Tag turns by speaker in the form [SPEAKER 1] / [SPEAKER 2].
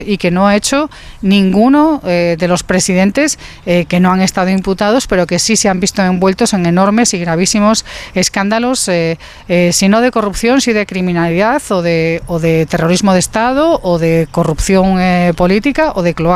[SPEAKER 1] y que no ha hecho ninguno de los presidentes que no han estado imputados, pero que sí se han visto envueltos en enormes y gravísimos escándalos, si no de corrupción, sí de criminalidad o de terrorismo de Estado o de corrupción política o de cloaca.